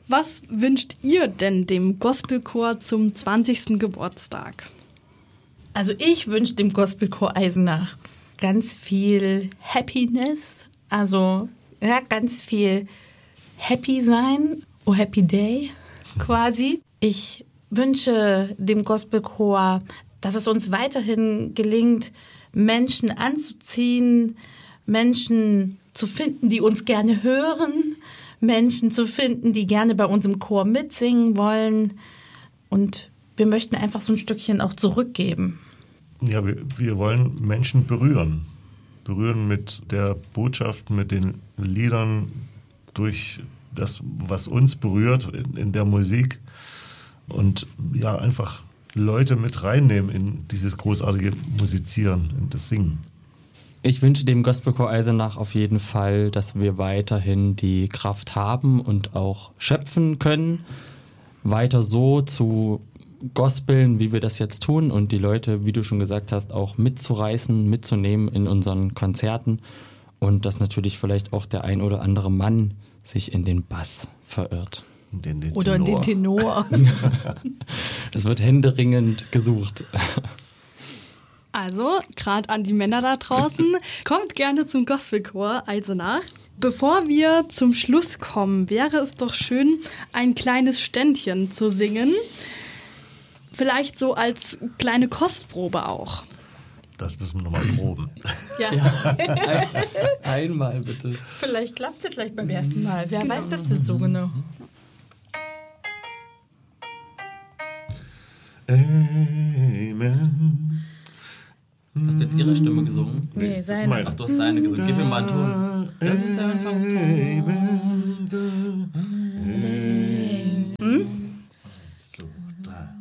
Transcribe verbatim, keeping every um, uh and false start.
Was wünscht ihr denn dem Gospelchor zum zwanzigsten Geburtstag? Also ich wünsche dem Gospelchor Eisenach ganz viel Happiness, also ja, ganz viel Happy sein, oh Happy Day quasi. Ich wünsche dem Gospelchor, dass es uns weiterhin gelingt, Menschen anzuziehen, Menschen zu finden, die uns gerne hören, Menschen zu finden, die gerne bei uns im Chor mitsingen wollen. Und wir möchten einfach so ein Stückchen auch zurückgeben. Ja, wir, wir wollen Menschen berühren. Berühren mit der Botschaft, mit den Liedern, durch das, was uns berührt in, in der Musik. Und ja, einfach Leute mit reinnehmen in dieses großartige Musizieren, in das Singen. Ich wünsche dem Gospelchor Eisenach auf jeden Fall, dass wir weiterhin die Kraft haben und auch schöpfen können, weiter so zu gospeln, wie wir das jetzt tun und die Leute, wie du schon gesagt hast, auch mitzureißen, mitzunehmen in unseren Konzerten und dass natürlich vielleicht auch der ein oder andere Mann sich in den Bass verirrt. Den, den Oder in den Tenor. Das wird händeringend gesucht. Also, gerade an die Männer da draußen, kommt gerne zum Gospelchor Eisenach. Bevor wir zum Schluss kommen, wäre es doch schön, ein kleines Ständchen zu singen. Vielleicht so als kleine Kostprobe auch. Das müssen wir nochmal proben. Ja. Ja, ein, einmal bitte. Vielleicht klappt es gleich beim ersten Mal. Wer genau. weiß das denn so genau? Amen. Hast du jetzt ihre Stimme gesungen? Nee, seine. Ach, du hast deine gesungen. Gib mir mal einen Ton. Das ist der Anfangston.